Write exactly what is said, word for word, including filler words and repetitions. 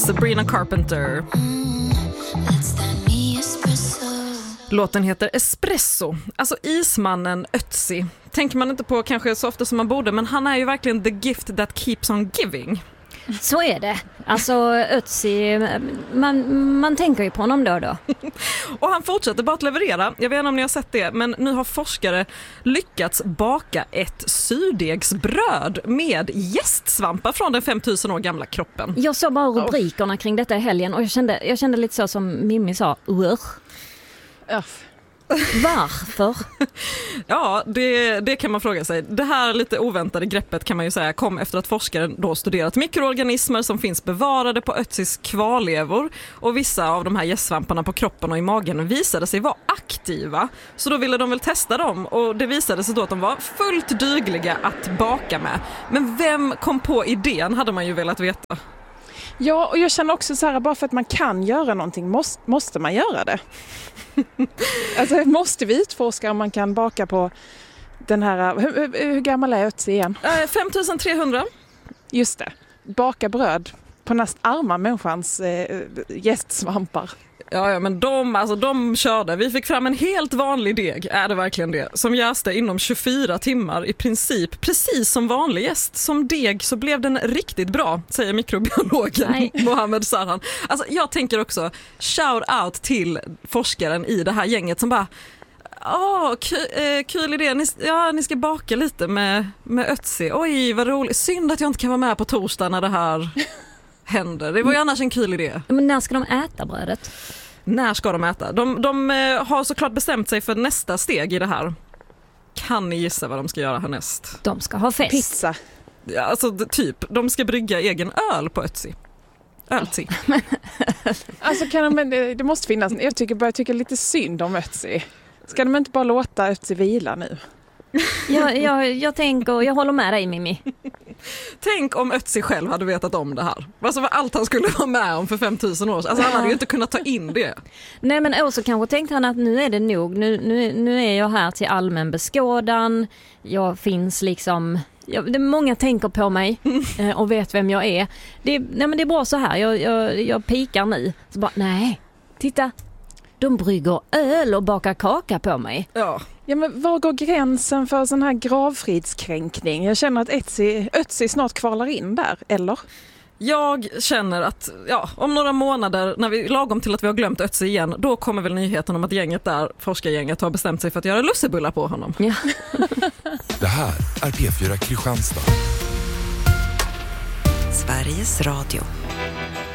Sabrina Carpenter. Låten heter Espresso. Alltså ismannen Ötzi. Tänker man inte på kanske så ofta som man borde, men han är ju verkligen the gift that keeps on giving. Så är det. Alltså Ötzi, man, man tänker ju på honom då och då. Och han fortsätter bara att leverera. Jag vet inte om ni har sett det, men nu har forskare lyckats baka ett surdegsbröd med jästsvampar från den femtusen år gamla kroppen. Jag såg bara rubrikerna kring detta i helgen och jag kände, jag kände lite så som Mimmi sa, Usch. Uff. Varför? Ja, det, det kan man fråga sig. Det här lite oväntade greppet kan man ju säga kom efter att forskaren då studerat mikroorganismer som finns bevarade på Ötzis kvarlevor, och vissa av de här jästsvamparna på kroppen och i magen visade sig vara aktiva. Så då ville de väl testa dem, och det visade sig då att de var fullt dugliga att baka med. Men vem kom på idén hade man ju velat veta. Ja, och jag känner också så här, bara för att man kan göra någonting måste, måste man göra det. Alltså måste vi utforska om man kan baka på den här, hur, hur gammal är Ötzi igen? femtusen trehundra. Just det, baka bröd på näst arma människans eh, jästsvampar. Ja, ja, men de, alltså, de körde. Vi fick fram en helt vanlig deg, är det verkligen det, som jäste inom tjugofyra timmar i princip, precis som vanlig jäst. Som deg så blev den riktigt bra, säger mikrobiologen Nej. Mohammed Sarhan. Alltså, jag tänker också, shout out till forskaren i det här gänget som bara, åh, kul, eh, kul idé, ni, ja, ni ska baka lite med, med Ötzi. Oj, vad roligt. Synd att jag inte kan vara med på torsdag när det här händer. Det var ju annars en kul idé. Men när ska de äta brödet? När ska de äta? De, de eh, har såklart bestämt sig för nästa steg i det här. Kan ni gissa vad de ska göra härnäst? De ska ha fest. Pizza. Ja, alltså typ, de ska brygga egen öl på Ötzi. Ölzi. Alltså kan de, men det, det måste finnas, jag tycker bara jag tycker lite synd om Ötzi. Ska de inte bara låta Ötzi vila nu? Jag, jag, jag tänker, jag håller med dig Mimmi. Tänk om Ötzi själv hade vetat om det här. Alltså vad allt han skulle vara med om för femtusen år. Alltså han hade ju inte kunnat ta in det. Nej, men också kanske tänkte han att nu är det nog. Nu, nu, nu är jag här till allmän beskådan. Jag finns liksom... Jag, det, många tänker på mig eh, och vet vem jag är. Det, nej, men det är bra så här. Jag, jag, jag pikar nu. Så bara, nej, titta. De brygger öl och bakar kaka på mig. Ja. Ja, men var går gränsen för sån här gravfridskränkning? Jag känner att Ötzi, Ötzi snart kvalar in där, eller? Jag känner att ja, om några månader, när vi lagom till att vi har glömt Ötzi igen, då kommer väl nyheten om att gänget där, forskargänget, har bestämt sig för att göra lussebullar på honom. Ja. Det här är P fyra Kristianstad. Sveriges Radio.